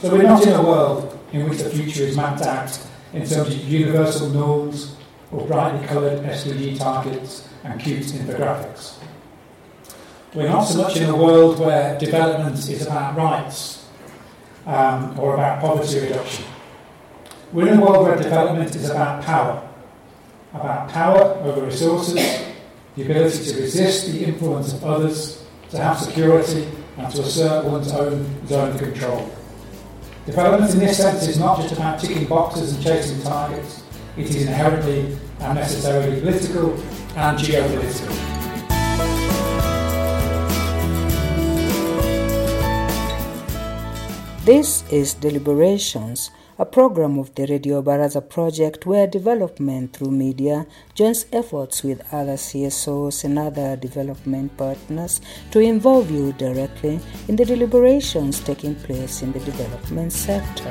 So we're not in a world in which the future is mapped out in terms of universal norms or brightly coloured SDG targets and cute infographics. We're not so much in a world where development is about rights or about poverty reduction. We're in a world where development is about power over resources, the ability to resist the influence of others, to have security, and to assert one's own zone of control. Development in this sense is not just about ticking boxes and chasing targets. It is inherently and necessarily political and geopolitical. This is Deliberations, a program of the Radio Baraza project where development through media joins efforts with other CSOs and other development partners to involve you directly in the deliberations taking place in the development sector.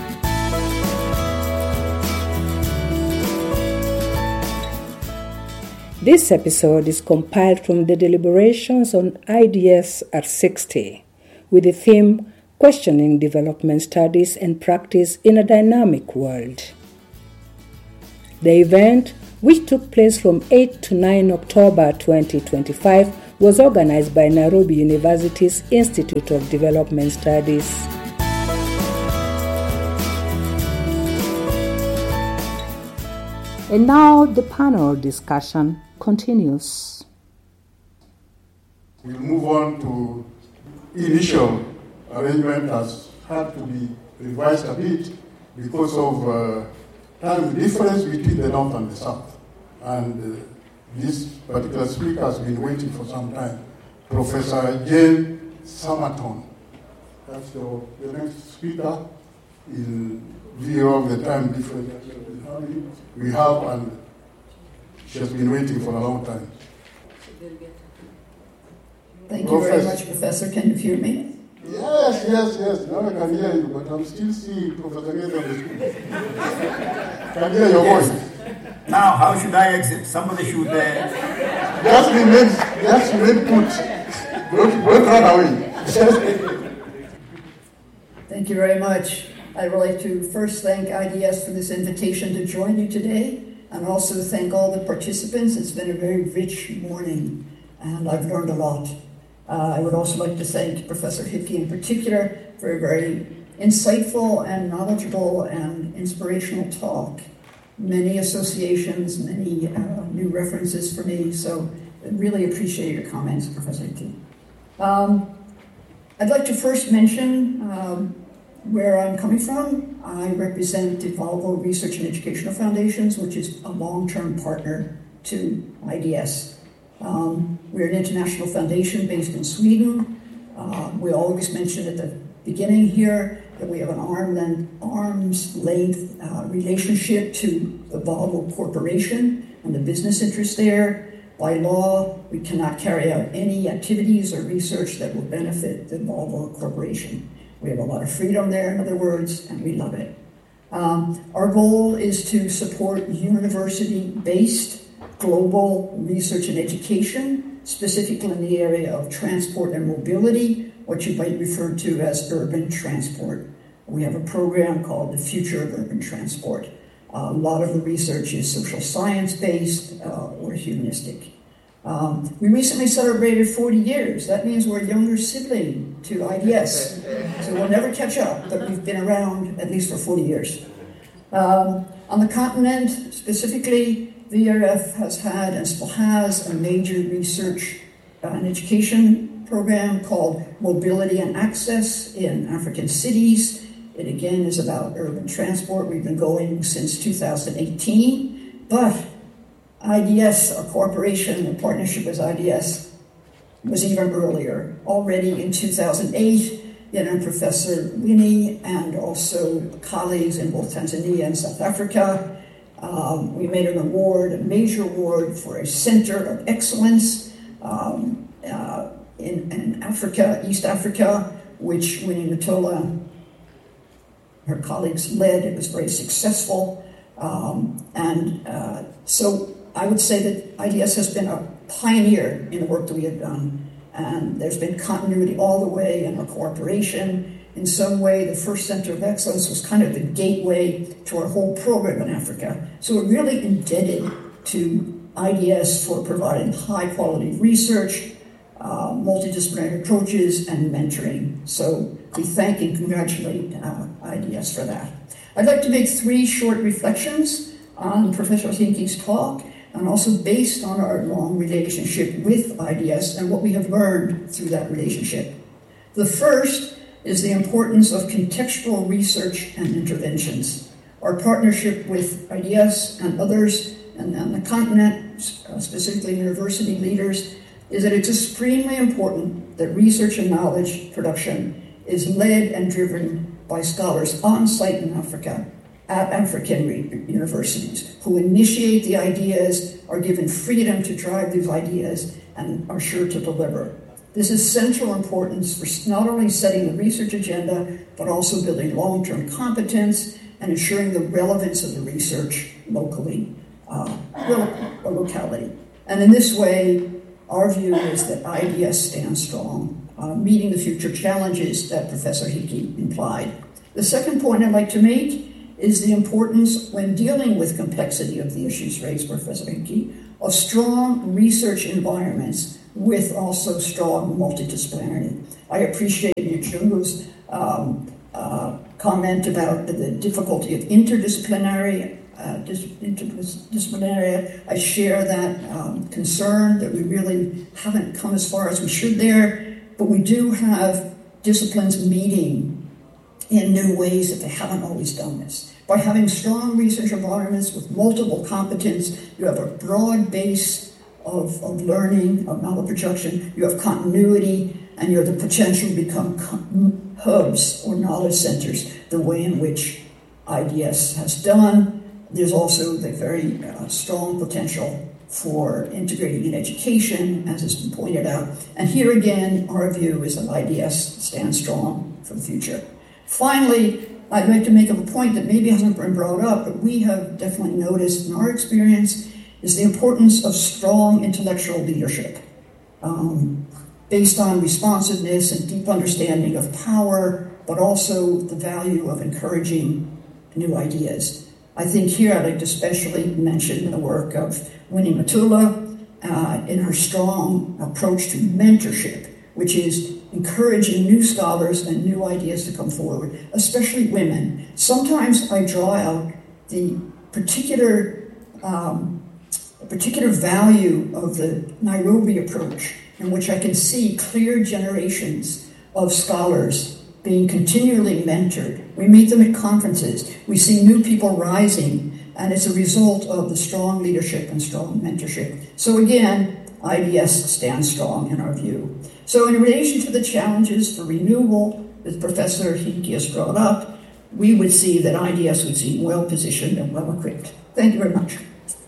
This episode is compiled from the deliberations on IDS at 60 with the theme Questioning Development Studies and Practice in a Dynamic World. The event, which took place from 8 to 9 October 2025, was organized by Nairobi University's Institute of Development Studies. And now the panel discussion continues. We'll move on to initial arrangement has had to be revised a bit because of time difference between the North and the South. And this particular speaker has been waiting for some time. Professor Jane Summerton. That's the next speaker in view of the time difference we have, and she has been waiting for a long time. Thank you very much, Professor. Can you hear me? Yes. Now I can hear you, but I'm still seeing Professor Gates on the screen. Can hear your voice. Now, how should I exit? Somebody should... Just remain put. Don't run away. Thank you very much. I would like to first thank IDS for this invitation to join you today, and also thank all the participants. It's been a very rich morning, and I've learned a lot. I would also like to thank Professor Hickey in particular for a very insightful and knowledgeable and inspirational talk. Many associations, many new references for me, so I really appreciate your comments, Professor Hickey. I'd like to first mention where I'm coming from. I represent the Volvo Research and Educational Foundations, which is a long-term partner to IDS. We're an international foundation based in Sweden. We always mention at the beginning here that we have an arm's length relationship to the Volvo Corporation and the business interests there. By law, we cannot carry out any activities or research that will benefit the Volvo Corporation. We have a lot of freedom there, in other words, and we love it. Our goal is to support university-based global research and education, specifically in the area of transport and mobility, what you might refer to as urban transport. We have a program called the Future of Urban Transport. A lot of the research is social science-based or humanistic. We recently celebrated 40 years. That means we're a younger sibling to IDS. So we'll never catch up, but we've been around at least for 40 years. On the continent, specifically, VRF has had and still has a major research and education program called Mobility and Access in African Cities. It again is about urban transport. We've been going since 2018, but IDS, our corporation, in partnership with IDS, was even earlier. Already in 2008, Professor Winnie and also colleagues in both Tanzania and South Africa, we made an award, a major award for a center of excellence in Africa, East Africa, which Winnie Matola, her colleagues led. It was very successful. So I would say that IDS has been a pioneer in the work that we have done. and there's been continuity all the way in our cooperation. In some way, the first Center of Excellence was kind of the gateway to our whole program in Africa. So we're really indebted to IDS for providing high-quality research, multidisciplinary approaches, and mentoring. So we thank and congratulate IDS for that. I'd like to make 3 short reflections on Professor Hincke's talk, and also based on our long relationship with IDS and what we have learned through that relationship. The first is the importance of contextual research and interventions. Our partnership with IDS and others and on the continent, specifically university leaders, is that it's supremely important that research and knowledge production is led and driven by scholars on site in Africa at African universities who initiate the ideas, are given freedom to drive these ideas, and are sure to deliver. This is central importance for not only setting the research agenda, but also building long-term competence and ensuring the relevance of the research locally, or locality. And in this way, our view is that IDS stands strong, meeting the future challenges that Professor Hincke implied. The second point I'd like to make is the importance, when dealing with complexity of the issues raised by Professor Hincke, of strong research environments with also strong multidisciplinarity. I appreciate Njungu's comment about the difficulty of interdisciplinary. I share that concern that we really haven't come as far as we should there, but we do have disciplines meeting in new ways that they haven't always done this. By having strong research environments with multiple competence, you have a broad base of learning, of knowledge production, you have continuity, and you have the potential to become hubs or knowledge centers, the way in which IDS has done. There's also the very strong potential for integrating in education, as has been pointed out. And here again, our view is that IDS stands strong for the future. Finally, I'd like to make a point that maybe hasn't been brought up, but we have definitely noticed in our experience is the importance of strong intellectual leadership based on responsiveness and deep understanding of power, but also the value of encouraging new ideas. I think here I'd like to especially mention the work of Winnie Matula in her strong approach to mentorship, which is encouraging new scholars and new ideas to come forward, especially women. Sometimes I draw out the particular value of the Nairobi approach, in which I can see clear generations of scholars being continually mentored. We meet them at conferences. We see new people rising, and it's a result of the strong leadership and strong mentorship. So again, IDS stands strong in our view. So in relation to the challenges for renewal that Professor Hincke has brought up, we would see that IDS would seem well positioned and well equipped. Thank you very much.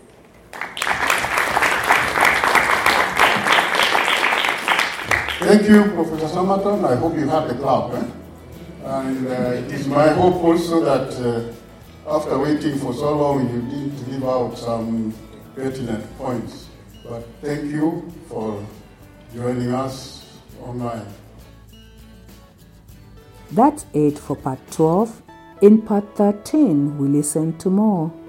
Thank you, Professor Samaton. I hope you had the clap. And it is my hope also that after waiting for so long, you did leave out some pertinent points. But thank you for joining us online. That's it for part 12. In part 13, we listen to more.